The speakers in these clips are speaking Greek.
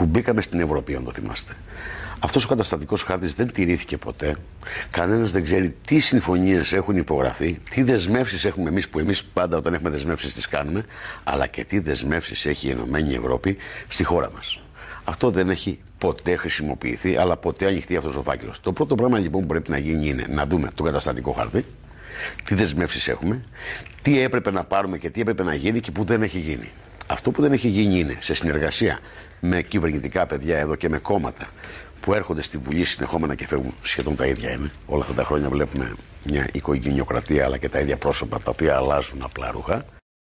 που μπήκαμε στην Ευρώπη, αν το θυμάστε. Αυτός ο καταστατικός χάρτης δεν τηρήθηκε ποτέ. Κανένας δεν ξέρει τι συμφωνίες έχουν υπογραφεί, τι δεσμεύσεις έχουμε εμείς, που εμείς πάντα όταν έχουμε δεσμεύσεις τις κάνουμε, αλλά και τι δεσμεύσεις έχει η Ενωμένη Ευρώπη στη χώρα μας. Αυτό δεν έχει ποτέ χρησιμοποιηθεί, αλλά ποτέ ανοιχτεί αυτός ο φάκελος. Το πρώτο πράγμα λοιπόν που πρέπει να γίνει είναι να δούμε τον καταστατικό χάρτη, τι δεσμεύσεις έχουμε, τι έπρεπε να πάρουμε και τι έπρεπε να γίνει και που δεν έχει γίνει. Αυτό που δεν έχει γίνει είναι σε συνεργασία με κυβερνητικά παιδιά εδώ και με κόμματα που έρχονται στη Βουλή συνεχόμενα και φεύγουν, σχεδόν τα ίδια είναι. Όλα αυτά τα χρόνια βλέπουμε μια οικογενειοκρατία αλλά και τα ίδια πρόσωπα τα οποία αλλάζουν απλά ρούχα.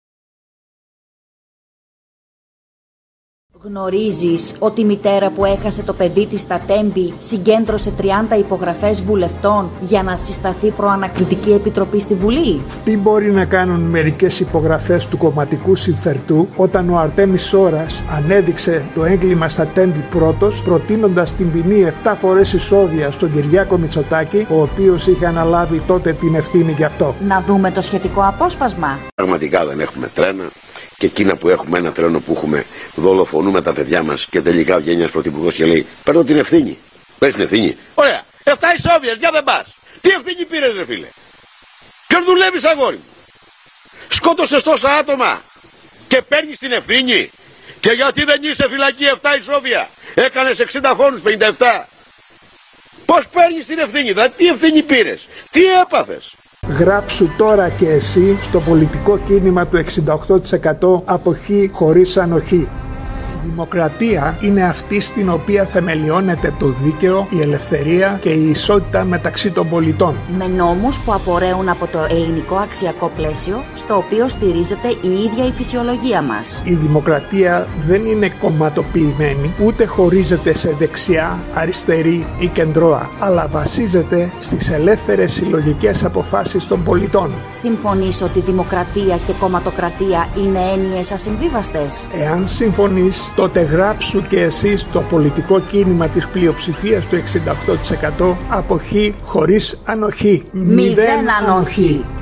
Γνωρίζεις ότι η μητέρα που έχασε το παιδί της στα Τέμπη συγκέντρωσε 30 υπογραφές βουλευτών για να συσταθεί προανακριτική επιτροπή στη Βουλή? Τι μπορεί να κάνουν μερικές υπογραφές του κομματικού συμφερτού όταν ο Αρτέμις Σόρας ανέδειξε το έγκλημα στα Τέμπη πρώτος, προτείνοντας την ποινή 7 φορές ισόβια στον Κυριάκο Μητσοτάκη, ο οποίος είχε αναλάβει τότε την ευθύνη γι' αυτό. Να δούμε το σχετικό απόσπασμα. Πραγματικά δεν έχουμε τρένα. Και εκείνα που έχουμε ένα τρένο που έχουμε, δολοφονούμε τα παιδιά μας και τελικά βγαίνει ένας πρωθυπουργός και λέει: παίρνω την ευθύνη. Παίρνει την ευθύνη. Ωραία. 7 ισόβιες, για δεν πας. Τι ευθύνη πήρες, ρε φίλε? Ποιον δουλεύεις, αγόρι μου? Σκότωσες τόσα άτομα και παίρνεις την ευθύνη. Και γιατί δεν είσαι φυλακή 7 ισόβια? Έκανες 60 φόνους, 57. Πώς παίρνεις την ευθύνη? Δηλαδή τι ευθύνη πήρες? Τι έπαθες? Γράψου τώρα και εσύ στο πολιτικό κίνημα του 68% αποχή χωρίς ανοχή. Η δημοκρατία είναι αυτή στην οποία θεμελιώνεται το δίκαιο, η ελευθερία και η ισότητα μεταξύ των πολιτών. Με νόμους που απορρέουν από το ελληνικό αξιακό πλαίσιο, στο οποίο στηρίζεται η ίδια η φυσιολογία μας. Η δημοκρατία δεν είναι κομματοποιημένη, ούτε χωρίζεται σε δεξιά, αριστερή ή κεντρώα, αλλά βασίζεται στις ελεύθερες συλλογικές αποφάσεις των πολιτών. Συμφωνείς ότι δημοκρατία και κομματοκρατία είναι έννοιες ασυμβίβαστες? Εάν συμφωνείς, τότε γράψου και εσύ στο πολιτικό κίνημα της πλειοψηφίας του 68% αποχή χωρίς ανοχή. Μηδέν ανοχή.